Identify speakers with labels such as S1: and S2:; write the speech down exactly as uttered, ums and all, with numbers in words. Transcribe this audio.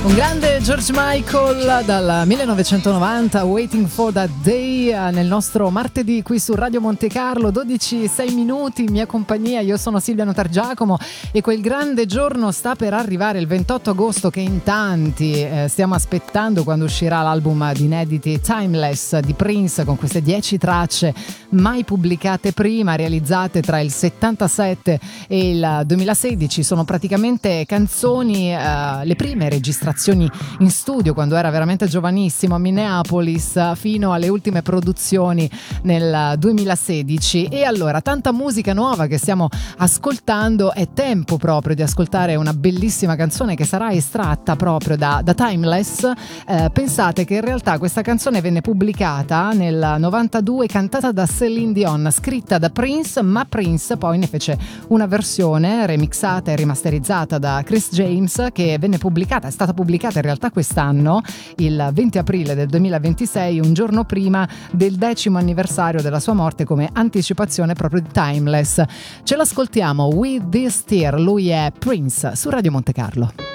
S1: Un grande George Michael dal millenovecentonovanta, Waiting for That Day, nel nostro martedì qui su Radio Monte Carlo, dodici e sei minuti, in mia compagnia. Io sono Silvia Notargiacomo e quel grande giorno sta per arrivare, il ventotto agosto, che in tanti eh, stiamo aspettando, quando uscirà l'album di inediti Timeless di Prince, con queste dieci tracce mai pubblicate prima, realizzate tra il settantasette e il duemilasedici. Sono praticamente canzoni, eh, le prime registrazioni in studio quando era veramente giovanissimo a Minneapolis, fino alle ultime produzioni nel duemilasedici. E allora, tanta musica nuova che stiamo ascoltando, è tempo proprio di ascoltare una bellissima canzone che sarà estratta proprio da, da Timeless. Eh, pensate che in realtà questa canzone venne pubblicata nel novantadue, cantata da Celine Dion, scritta da Prince, ma Prince poi ne fece una versione remixata e rimasterizzata da Chris James, che venne pubblicata, è stata pubblicata pubblicata in realtà quest'anno, il venti aprile del duemilaventisei, un giorno prima del decimo anniversario della sua morte, come anticipazione proprio di Timeless. Ce l'ascoltiamo, With This Tear. Lui è Prince su Radio Monte Carlo.